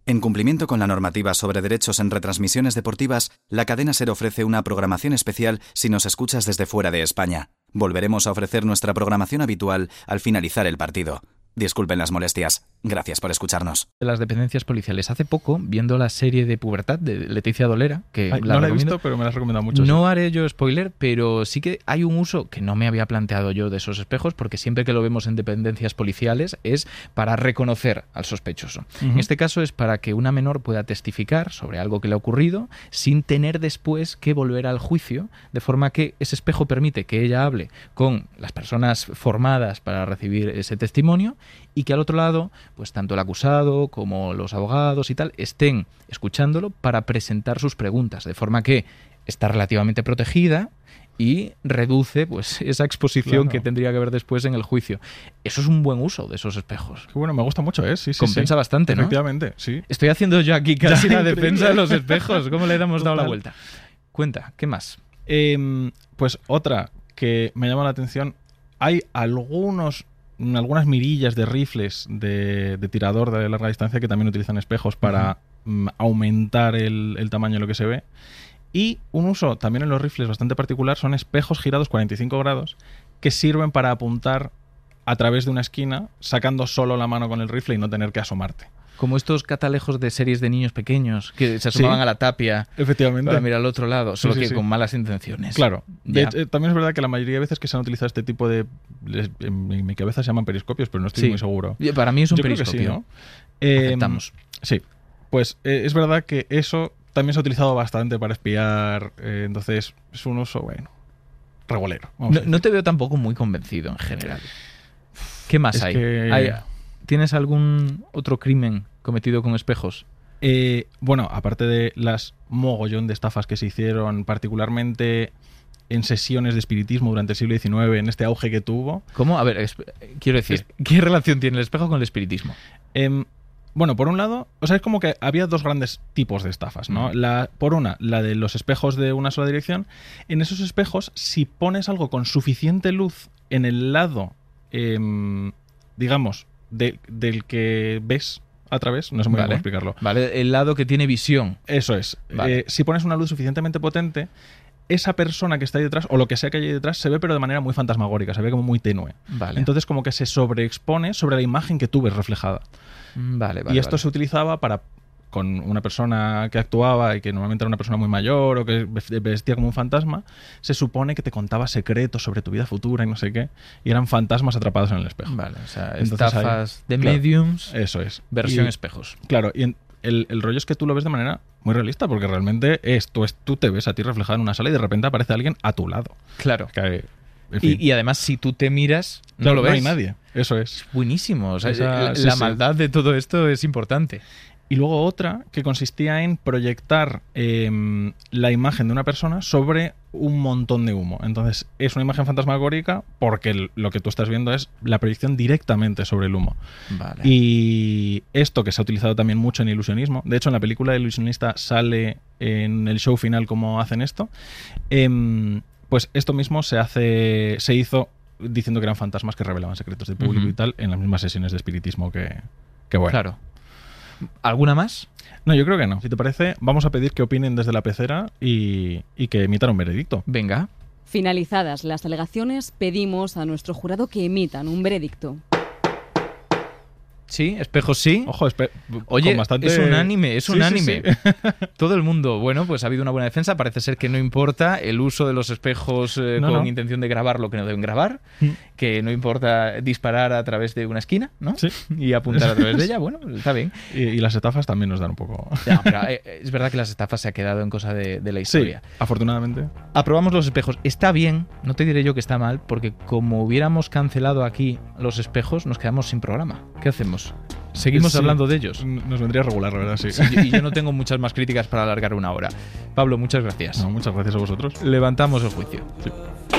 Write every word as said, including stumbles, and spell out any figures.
En cumplimiento con la normativa sobre derechos en retransmisiones deportivas, la cadena SER ofrece una programación especial si nos escuchas desde fuera de España. Volveremos a ofrecer nuestra programación habitual al finalizar el partido. Disculpen las molestias. Gracias por escucharnos. De las dependencias policiales. Hace poco, viendo la serie de Pubertad de Leticia Dolera, que Ay, la no la he recomiendo, visto, pero me la has recomendado mucho. No sí. haré yo spoiler, pero sí que hay un uso que no me había planteado yo de esos espejos, porque siempre que lo vemos en dependencias policiales es para reconocer al sospechoso. Uh-huh. En este caso es para que una menor pueda testificar sobre algo que le ha ocurrido sin tener después que volver al juicio, de forma que ese espejo permite que ella hable con las personas formadas para recibir ese testimonio y que al otro lado, pues tanto el acusado como los abogados y tal estén escuchándolo para presentar sus preguntas, de forma que está relativamente protegida y reduce pues esa exposición Claro. que tendría que haber después en el juicio. Eso es un buen uso de esos espejos. Qué bueno, me gusta mucho, ¿eh? Sí, sí, Compensa sí. bastante, ¿no? Efectivamente, sí. Estoy haciendo yo aquí casi Ya, la increíble. defensa de los espejos. ¿Cómo le hemos dado la Total. vuelta? Cuenta, ¿qué más? Eh, pues otra que me llama la atención, hay algunos algunas mirillas de rifles de, de tirador de larga distancia que también utilizan espejos para uh-huh. mm, aumentar el, el tamaño de lo que se ve. Y un uso también en los rifles bastante particular son espejos girados cuarenta y cinco grados que sirven para apuntar a través de una esquina sacando solo la mano con el rifle y no tener que asomarte. Como estos catalejos de series de niños pequeños que se asomaban Sí, a la tapia efectivamente. para mirar al otro lado, solo Sí, sí, que sí. con malas intenciones. Claro. De Ya. hecho, eh, también es verdad que la mayoría de veces que se han utilizado este tipo de... les- en mi, mi cabeza se llaman periscopios, pero no estoy Sí. muy seguro. Y para mí es un Yo creo que periscopio. sí, ¿no? Eh, Aceptamos. Sí. Pues eh, es verdad que eso también se ha utilizado bastante para espiar, eh, entonces es un uso, bueno, regulero. vamos a No, decir. no te veo tampoco muy convencido en general. ¿Qué más Es hay? que- Hay- ¿Tienes algún otro crimen cometido con espejos? Eh, bueno, aparte de las mogollón de estafas que se hicieron particularmente en sesiones de espiritismo durante el siglo diecinueve, en este auge que tuvo. ¿Cómo? A ver, esp- quiero decir, ¿qué relación tiene el espejo con el espiritismo? Em, bueno, por un lado, o sea, es como que había dos grandes tipos de estafas, ¿no? Mm. La, por una, la de los espejos de una sola dirección. En esos espejos, si pones algo con suficiente luz en el lado, em, digamos, de- del que ves a través, no sé muy bien Vale. cómo explicarlo. Vale, el lado que tiene visión. Eso es. Vale. Eh, si pones una luz suficientemente potente, esa persona que está ahí detrás, o lo que sea que hay ahí detrás, se ve pero de manera muy fantasmagórica, se ve como muy tenue. Vale. Entonces como que se sobreexpone sobre la imagen que tú ves reflejada. Mm, Vale, vale. y esto vale. se utilizaba para con una persona que actuaba y que normalmente era una persona muy mayor o que vestía como un fantasma, se supone que te contaba secretos sobre tu vida futura y no sé qué, y eran fantasmas atrapados en el espejo. Vale, o sea, Entonces estafas de claro, mediums, Eso es. versión Y- espejos. Claro, y en- el, el rollo es que tú lo ves de manera muy realista, porque realmente es, tú, es- tú te ves a ti reflejado en una sala y de repente aparece alguien a tu lado. Claro. Que, en fin, Y, y además, si tú te miras, no claro, lo ves. hay nadie. Eso es. Buenísimo. O sea, Esa- la, sí, la sí. maldad de todo esto es importante. Y luego otra que consistía en proyectar eh, la imagen de una persona sobre un montón de humo. Entonces es una imagen fantasmagórica porque el- lo que tú estás viendo es la proyección directamente sobre el humo. Vale. Y esto que se ha utilizado también mucho en ilusionismo, de hecho en la película de Ilusionista sale en el show final cómo hacen esto, em, pues esto mismo se hace, se hizo diciendo que eran fantasmas que revelaban secretos del público Ujú. y tal en las mismas sesiones de espiritismo que, que bueno. Claro. ¿Alguna más? No, yo creo que no. Si te parece, vamos a pedir que opinen desde la pecera y, y que emitan un veredicto. Venga. Finalizadas las alegaciones, pedimos a nuestro jurado que emitan un veredicto. Sí, espejos sí. Ojo, espe- Oye, con bastante... es unánime, es Sí, unánime. sí, sí. Todo el mundo, bueno, pues ha habido una buena defensa. Parece ser que no importa el uso de los espejos eh, No, con no. intención de grabar lo que no deben grabar, Mm. que no importa disparar a través de una esquina, ¿no? Sí. Y apuntar a través de ella, bueno, está bien. Y, y las estafas también nos dan un poco... Ya, pero, eh, es verdad que las estafas se ha quedado en cosa de, de la Sí, historia. afortunadamente. Aprobamos los espejos. Está bien, no te diré yo que está mal, porque como hubiéramos cancelado aquí los espejos, nos quedamos sin programa. ¿Qué hacemos? ¿Seguimos Sí, hablando de ellos? Nos vendría regular, la verdad, sí. Sí, y yo no tengo muchas más críticas para alargar una hora. Pablo, muchas gracias. No, muchas gracias a vosotros. Levantamos el juicio. Sí.